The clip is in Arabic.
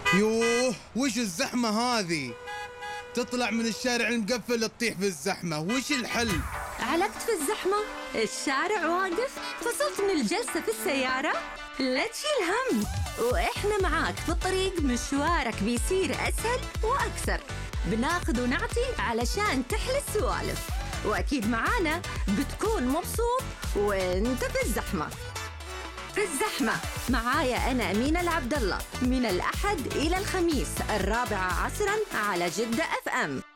يوه، وش الزحمة هذه؟ تطلع من الشارع المقفل تطيح في الزحمة، وش الحل؟ علقت في الزحمة؟ الشارع واقف؟ فصلت من الجلسة في السيارة؟ لا تشيل هم، وإحنا معاك في الطريق. مشوارك بيصير أسهل وأكثر، بناخذ ونعطي علشان تحلى السوالف، وأكيد معانا بتكون مبسوط وانت في الزحمة. في الزحمة معايا أنا أمينة العبد الله، من الأحد إلى الخميس 4 عصراً على جدة FM.